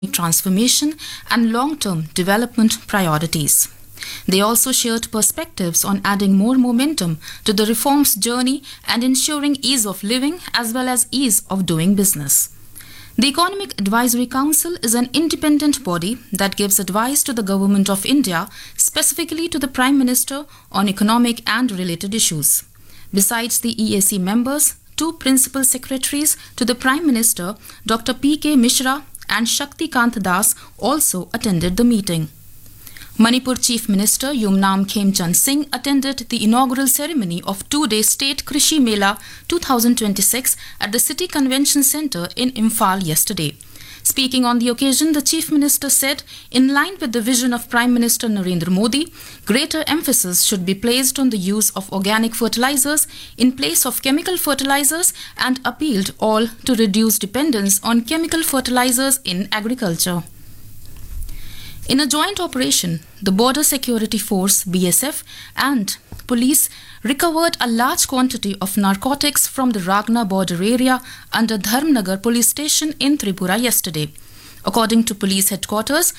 transformation and long-term development priorities. They also shared perspectives on adding more momentum to the reforms journey and ensuring ease of living as well as ease of doing business. The Economic Advisory Council is an independent body that gives advice to the Government of India, specifically to the Prime Minister, on economic and related issues. Besides the EAC members, two principal secretaries to the Prime Minister, Dr. P.K. Mishra and Shakti Kant Das, also attended the meeting. Manipur Chief Minister Yumnam Khemchand Singh attended the inaugural ceremony of two-day State Krishi Mela 2026 at the City Convention Centre in Imphal yesterday. Speaking on the occasion, the Chief Minister said, in line with the vision of Prime Minister Narendra Modi, greater emphasis should be placed on the use of organic fertilizers in place of chemical fertilizers and appealed all to reduce dependence on chemical fertilizers in agriculture. In a joint operation, the Border Security Force (BSF) and police recovered a large quantity of narcotics from the Ragna border area under Dharmnagar police station in Tripura yesterday. According to police headquarters,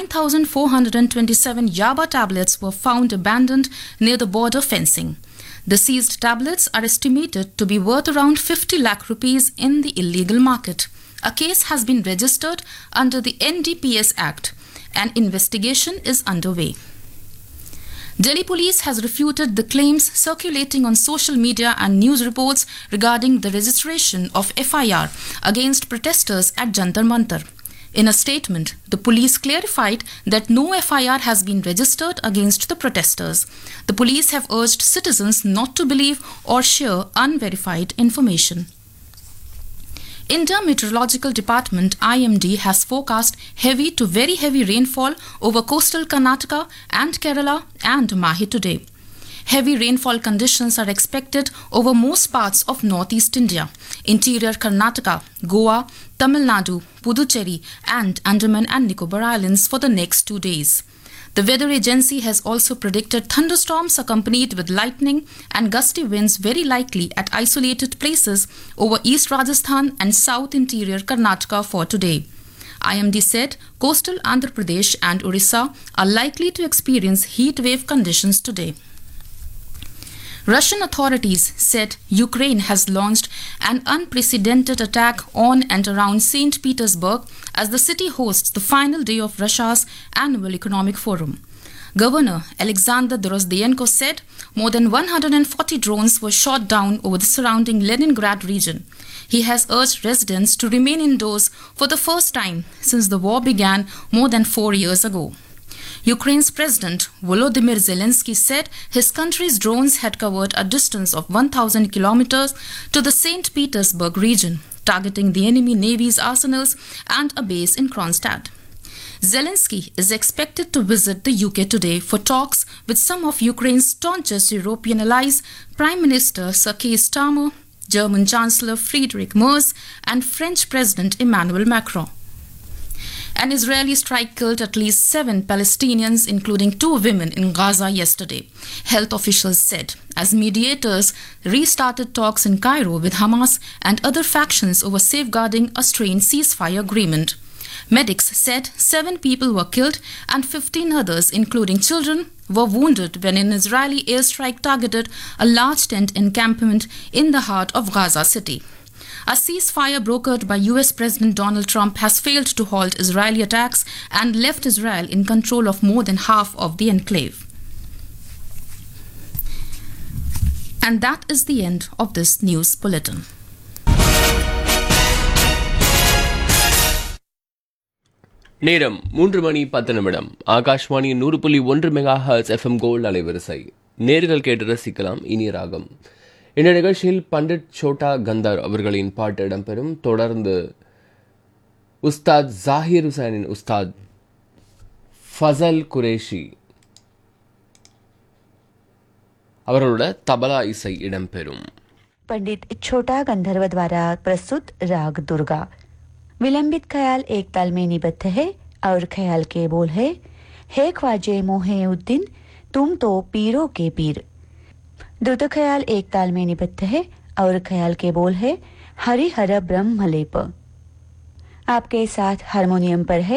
9,427 Yaba tablets were found abandoned near the border fencing. The seized tablets are estimated to be worth around 50 lakh rupees in the illegal market. A case has been registered under the NDPS Act. An investigation is underway. Delhi police has refuted the claims circulating on social media and news reports regarding the registration of FIR against protesters at Jantar Mantar. In a statement, the police clarified that no FIR has been registered against the protesters. The police have urged citizens not to believe or share unverified information. India Meteorological Department IMD has forecast heavy to very heavy rainfall over coastal Karnataka and Kerala and Mahi today. Heavy rainfall conditions are expected over most parts of northeast India, interior Karnataka, Goa, Tamil Nadu, Puducherry and Andaman and Nicobar Islands for the next 2 days. The weather agency has also predicted thunderstorms accompanied with lightning and gusty winds very likely at isolated places over East Rajasthan and South Interior Karnataka for today. IMD said coastal Andhra Pradesh and Orissa are likely to experience heat wave conditions today. Russian authorities said Ukraine has launched an unprecedented attack on and around St. Petersburg as the city hosts the final day of Russia's annual economic forum. Governor Alexander Drozdenko said more than 140 drones were shot down over the surrounding Leningrad region. He has urged residents to remain indoors for the first time since the war began more than 4 years ago. Ukraine's President Volodymyr Zelensky said his country's drones had covered a distance of 1,000 kilometers to the St. Petersburg region, targeting the enemy navy's arsenals and a base in Kronstadt. Zelensky is expected to visit the UK today for talks with some of Ukraine's staunchest European allies, Prime Minister Sir Keir Starmer, German Chancellor Friedrich Merz, and French President Emmanuel Macron. An Israeli strike killed at least 7 Palestinians, including 2 women, in Gaza yesterday, health officials said, as mediators restarted talks in Cairo with Hamas and other factions over safeguarding a strained ceasefire agreement. Medics said 7 people were killed and 15 others, including children, were wounded when an Israeli airstrike targeted a large tent encampment in the heart of Gaza City. A ceasefire brokered by US President Donald Trump has failed to halt Israeli attacks and left Israel in control of more than half of the enclave. And that is the end of this news bulletin. நேரம் 3:10 Akashvani 100.1 megahertz FM gold அலைவரிசை. நேர்கள் கேட்டு ரசிக்கலாம் இனிய ராகம். இந்த நிகழ்ச்சியில் பண்டிட் சோட்டா கந்தார் அவர்களின் பாட்டு இடம்பெறும். தொடர்ந்து உஸ்தாத் ஜாகிர் ஹுசைனின் உஸ்தாத் ஃபசல் குரேஷி அவர்களோட தபலா இசை இடம்பெறும். पंडित छोटा गंधर्व द्वारा प्रस्तुत राग दुर्गा. विलंबित ख्याल एक ताल में निबद्ध है और ख्याल के बोल है, हे ख्वाजे मोहे उद्दीन तुम तो पीरों के पीर. द्रुत ख्याल एक ताल में निबद्ध है और ख्याल के बोल है, हरि हर ब्रह्म लेप. आपके साथ हारमोनियम पर है